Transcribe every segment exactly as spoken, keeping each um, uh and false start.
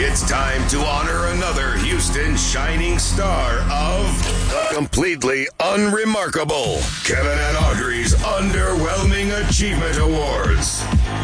It's time to honor another Houston shining star of the completely unremarkable Kevin and Audrey's Underwhelming Achievement Awards.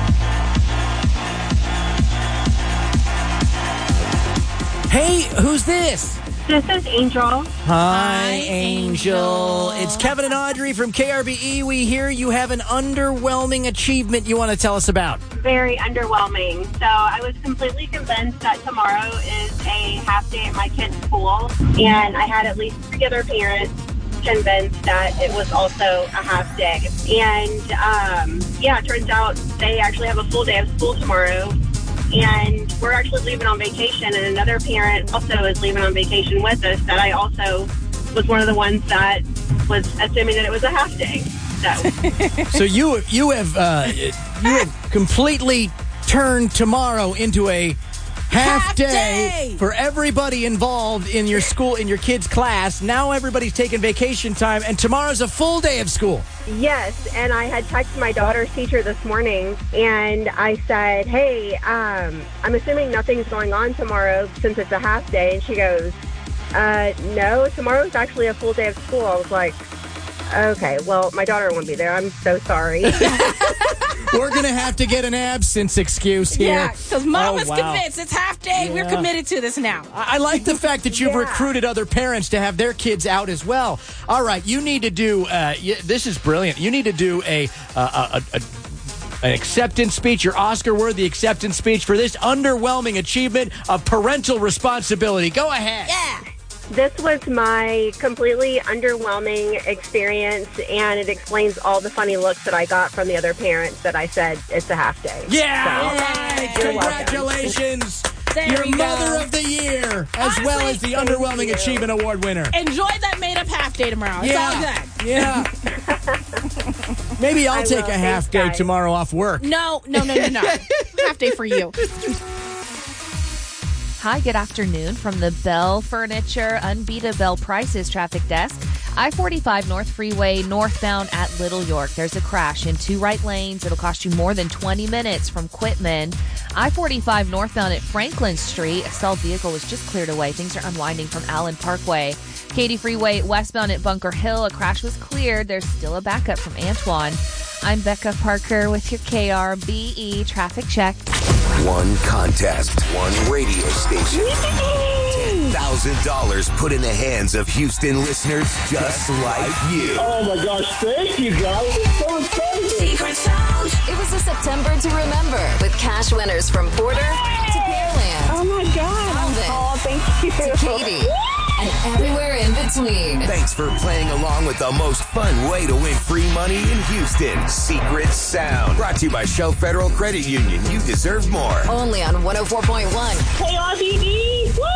Hey, who's this? This is Angel. Hi, Angel. It's Kevin and Audrey from K R B E. We hear you have an underwhelming achievement you want to tell us about. Very underwhelming. So I was completely convinced that tomorrow is a half day at my kid's school, and I had at least three other parents convinced that it was also a half day. And um, yeah, it turns out they actually have a full day of school tomorrow. And we're actually leaving on vacation, and another parent also is leaving on vacation with us that I also was one of the ones that was assuming that it was a half day. So, so you you have uh, you have completely turned tomorrow into a half, half day, day for everybody involved in your school, in your kids' class. Now everybody's taking vacation time, and tomorrow's a full day of school. yes, and I had texted my daughter's teacher this morning, and I said, hey, um, I'm assuming nothing's going on tomorrow since it's a half day. And she goes, uh, no, tomorrow's actually a full day of school. I was like, okay, well, my daughter won't be there. I'm so sorry. We're going to have to get an absence excuse here. Yeah, because Mom Oh, was wow. convinced it's half day. Yeah. We're committed to this now. I I like the fact that you've Yeah. recruited other parents to have their kids out as well. All right, you need to do, uh, y- this is brilliant. You need to do a, uh, a, a, an acceptance speech, your Oscar-worthy acceptance speech for this underwhelming achievement of parental responsibility. Go ahead. Yeah. This was my completely underwhelming experience, and it explains all the funny looks that I got from the other parents that I said it's a half day. Yeah, So, all right. You're welcome. Congratulations. There You're we go. Mother of the Year, as Honestly, well as the Underwhelming you. Achievement Award winner. Enjoy that made-up half day tomorrow. It's all good. Yeah. Maybe I'll I take will. a half Thanks, day guys. tomorrow off work. No, no, no, no, no. half day for you. Hi, good afternoon from the Bell Furniture Unbeatable Prices traffic desk. I forty-five North Freeway northbound at Little York. There's a crash in two right lanes. It'll cost you more than twenty minutes from Quitman. I forty-five northbound at Franklin Street. A stalled vehicle was just cleared away. Things are unwinding from Allen Parkway. Katy Freeway westbound at Bunker Hill. A crash was cleared. There's still a backup from Antoine. I'm Becca Parker with your K R B E traffic check. One contest, one radio station. ten thousand dollars put in the hands of Houston listeners just like you. Oh my gosh, thank you guys. It's so exciting. Secret Sound. It was a September to remember with cash winners from Porter to Pearland. Oh, my God. Alvin. Oh, thank you. To Katie. And everywhere in between. Thanks for playing along with the most fun way to win free money in Houston. Secret Sound. Brought to you by Shell Federal Credit Union. You deserve more. Only on one oh four point one. K R B E. Woo!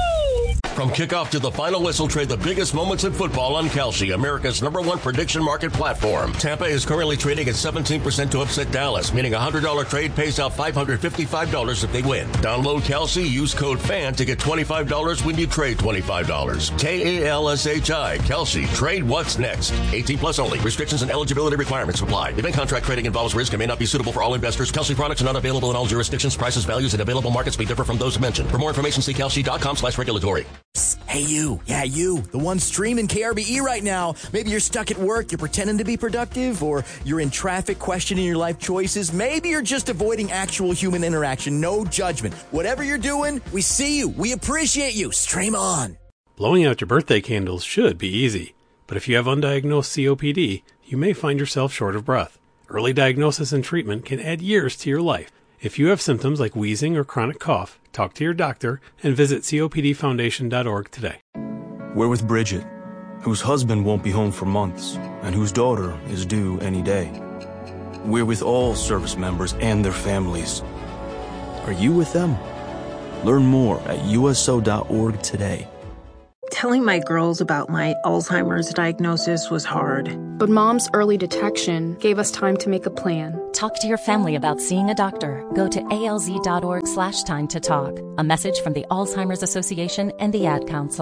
From kickoff to the final whistle, trade the biggest moments in football on Kalshi, America's number one prediction market platform. Tampa is currently trading at seventeen percent to upset Dallas, meaning a one hundred dollars trade pays out five hundred fifty-five dollars if they win. Download Kalshi, use code FAN to get twenty-five dollars when you trade twenty-five dollars. K A L S H I, Kalshi. Trade what's next. eighteen plus only. Restrictions and eligibility requirements apply. Event contract trading involves risk and may not be suitable for all investors. Kalshi products are not available in all jurisdictions. Prices, values, and available markets may differ from those mentioned. For more information, see kalshi.com slash regulatory. Hey, you. Yeah, you. The one streaming K R B E right now. Maybe you're stuck at work, you're pretending to be productive, or you're in traffic questioning your life choices. Maybe you're just avoiding actual human interaction. No judgment. Whatever you're doing, we see you. We appreciate you. Stream on. Blowing out your birthday candles should be easy, but if you have undiagnosed C O P D, you may find yourself short of breath. Early diagnosis and treatment can add years to your life. If you have symptoms like wheezing or chronic cough, talk to your doctor and visit C O P D foundation dot org today. We're with Bridget, whose husband won't be home for months and whose daughter is due any day. We're with all service members and their families. Are you with them? Learn more at U S O dot org today. Telling my girls about my Alzheimer's diagnosis was hard. But Mom's early detection gave us time to make a plan. Talk to your family about seeing a doctor. Go to A L Z dot org slash time to talk. A message from the Alzheimer's Association and the Ad Council.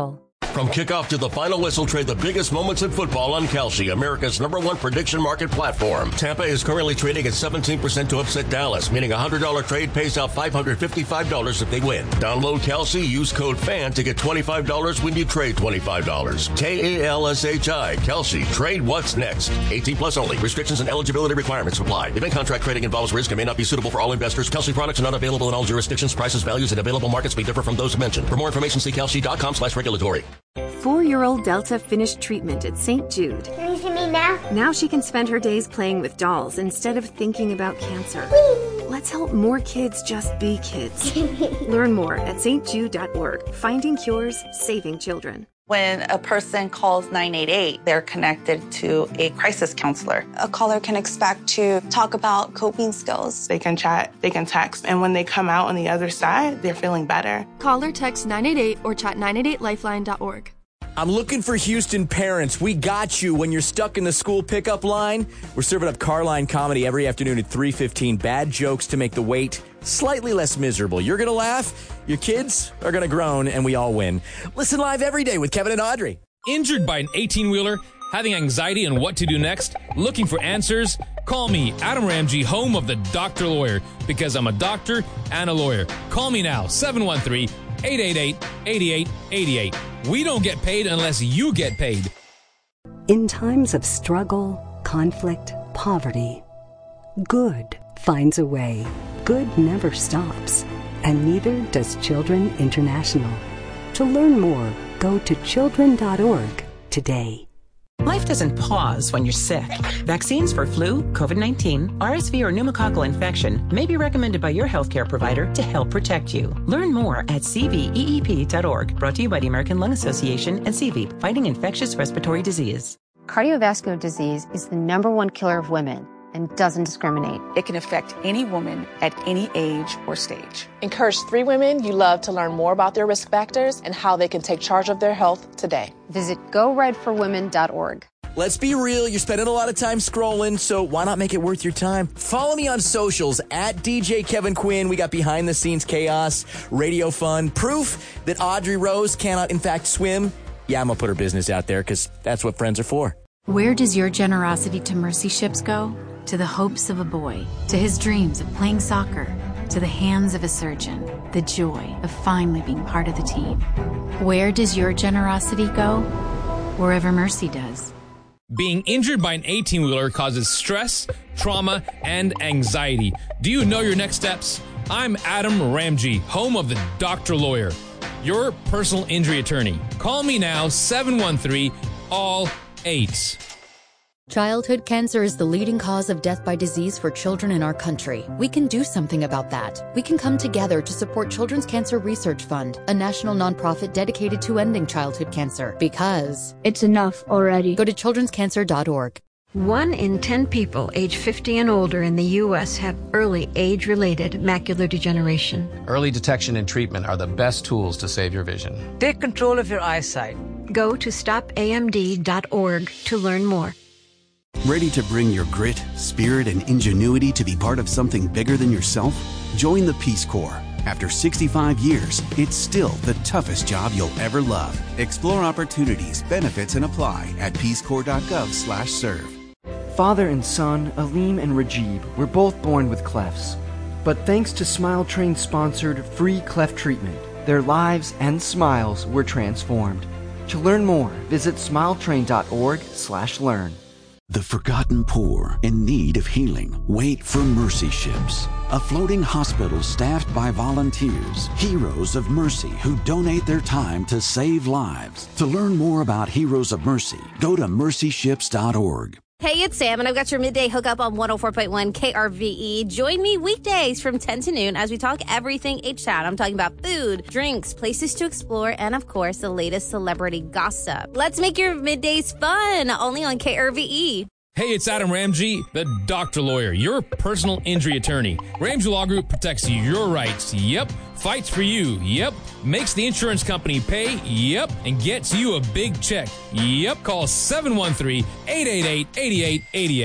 From kickoff to the final whistle, trade the biggest moments in football on Kalshi, America's number one prediction market platform. Tampa is currently trading at seventeen percent to upset Dallas, meaning a one hundred dollars trade pays out five hundred fifty-five dollars if they win. Download Kalshi, use code FAN to get twenty-five dollars when you trade twenty-five dollars. K A L S H I, Kalshi. Trade what's next. eighteen plus only. Restrictions and eligibility requirements apply. Event contract trading involves risk and may not be suitable for all investors. Kalshi products are not available in all jurisdictions. Prices, values, and available markets may differ from those mentioned. For more information, see kalshi.com slash regulatory. Four-year-old Delta finished treatment at Saint Jude. Can you see me now? Now she can spend her days playing with dolls instead of thinking about cancer. Whee! Let's help more kids just be kids. Learn more at s t jude dot org. Finding cures, saving children. When a person calls nine eight eight, they're connected to a crisis counselor. A caller can expect to talk about coping skills. They can chat, they can text, and when they come out on the other side, they're feeling better. Call or text nine eight eight or chat nine eight eight lifeline dot org. I'm looking for Houston parents. We got you when you're stuck in the school pickup line. We're serving up Carline comedy every afternoon at three fifteen. Bad jokes to make the wait slightly less miserable. You're going to laugh, your kids are going to groan, and we all win. Listen live every day with Kevin and Audrey. Injured by an eighteen-wheeler, having anxiety on what to do next, looking for answers? Call me, Adam Ramsey, home of the Doctor Lawyer, because I'm a doctor and a lawyer. Call me now, seven one three, eight eight eight, eight eight eight eight. We don't get paid unless you get paid. In times of struggle, conflict, poverty, good finds a way. Good never stops, and neither does Children International. To learn more, go to children dot org today. Life doesn't pause when you're sick. Vaccines for flu, COVID nineteen, R S V, or pneumococcal infection may be recommended by your healthcare provider to help protect you. Learn more at c v e e p dot org. Brought to you by the American Lung Association and C V, fighting infectious respiratory disease. Cardiovascular disease is the number one killer of women and doesn't discriminate. It can affect any woman at any age or stage. Encourage three women you love to learn more about their risk factors and how they can take charge of their health today. Visit go red for women dot org. Let's be real, you're spending a lot of time scrolling, so why not make it worth your time? Follow me on socials, at D J Kevin Quinn. We got behind-the-scenes chaos, radio fun, proof that Audrey Rose cannot, in fact, swim. Yeah, I'm going to put her business out there, because that's what friends are for. Where does your generosity to Mercy Ships go? To the hopes of a boy, to his dreams of playing soccer, to the hands of a surgeon, the joy of finally being part of the team. Where does your generosity go? Wherever Mercy does. Being injured by an eighteen-wheeler causes stress, trauma, and anxiety. Do you know your next steps? I'm Adam Ramsey, home of the Doctor Lawyer, your personal injury attorney. Call me now, seven one three, all eights. Childhood cancer is the leading cause of death by disease for children in our country. We can do something about that. We can come together to support Children's Cancer Research Fund, a national nonprofit dedicated to ending childhood cancer. Because it's enough already. Go to children's cancer dot org. One in ten people age fifty and older in the U S have early age-related macular degeneration. Early detection and treatment are the best tools to save your vision. Take control of your eyesight. Go to stop A M D dot org to learn more. Ready to bring your grit, spirit, and ingenuity to be part of something bigger than yourself? Join the Peace Corps. After sixty-five years, it's still the toughest job you'll ever love. Explore opportunities, benefits, and apply at peace corps dot gov slash serve. Father and son, Aleem and Rajib, were both born with clefts. But thanks to Smile Train sponsored free cleft treatment, their lives and smiles were transformed. To learn more, visit smile train dot org slash learn. The forgotten poor in need of healing wait for Mercy Ships, a floating hospital staffed by volunteers, heroes of mercy who donate their time to save lives. To learn more about Heroes of Mercy, go to mercy ships dot org. Hey, it's Sam, and I've got your midday hookup on one oh four point one K R V E. Join me weekdays from ten to noon as we talk everything H-Town. I'm talking about food, drinks, places to explore, and, of course, the latest celebrity gossip. Let's make your middays fun, only on K R V E. Hey, it's Adam Ramsey, the Doctor Lawyer, your personal injury attorney. Ramsey Law Group protects your rights. Yep. Fights for you. Yep. Makes the insurance company pay. Yep. And gets you a big check. Yep. Call seven one three, eight eight eight, eight eight eight eight.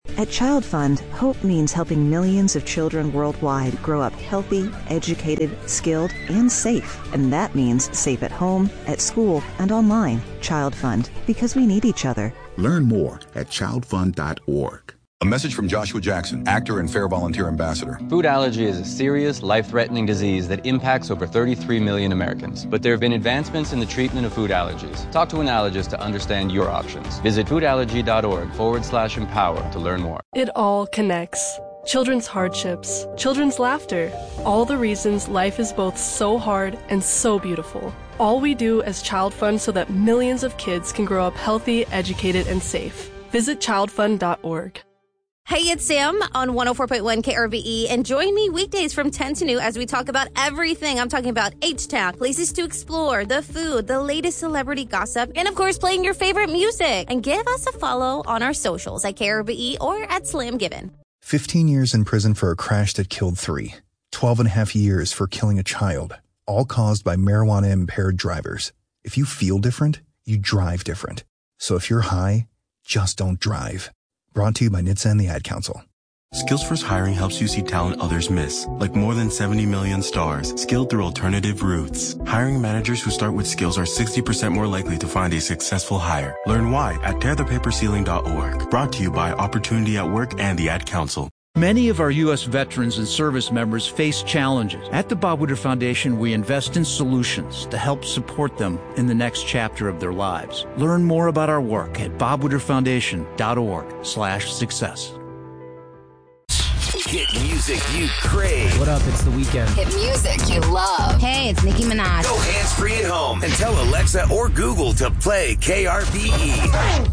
At Child Fund, hope means helping millions of children worldwide grow up healthy, educated, skilled, and safe. And that means safe at home, at school, and online. Child Fund, because we need each other. Learn more at child fund dot org. A message from Joshua Jackson, actor and Fair Volunteer Ambassador. Food allergy is a serious, life-threatening disease that impacts over thirty-three million Americans. But there have been advancements in the treatment of food allergies. Talk to an allergist to understand your options. Visit foodallergy.org forward slash empower to learn more. It all connects. Children's hardships, children's laughter, all the reasons life is both so hard and so beautiful. All we do as Child Fund so that millions of kids can grow up healthy, educated, and safe. Visit child fund dot org. Hey, it's Sam on one oh four point one K R V E, and join me weekdays from ten to noon as we talk about everything. I'm talking about H-Town, places to explore, the food, the latest celebrity gossip, and of course, playing your favorite music. And give us a follow on our socials at K R V E or at Slam Given. fifteen years in prison for a crash that killed three. twelve and a half years for killing a child, all caused by marijuana-impaired drivers. If you feel different, you drive different. So if you're high, just don't drive. Brought to you by N H T S A and the Ad Council. Skills First Hiring helps you see talent others miss, like more than seventy million stars, skilled through alternative routes. Hiring managers who start with skills are sixty percent more likely to find a successful hire. Learn why at tear the paper ceiling dot org. Brought to you by Opportunity at Work and the Ad Council. Many of our U S veterans and service members face challenges. At the Bob Woodward Foundation, we invest in solutions to help support them in the next chapter of their lives. Learn more about our work at bob woodward foundation dot org slash success. Hit music you crave. What up? It's The Weeknd. Hit music you love. Hey, it's Nicki Minaj. Go hands-free at home and tell Alexa or Google to play K R V E.